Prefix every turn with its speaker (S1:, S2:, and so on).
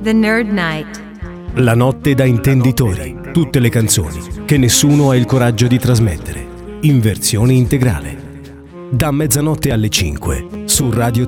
S1: The Nerd Night.
S2: La notte da intenditori. Tutte le canzoni che nessuno ha il coraggio di trasmettere. In versione integrale. Da mezzanotte alle 5 su Radio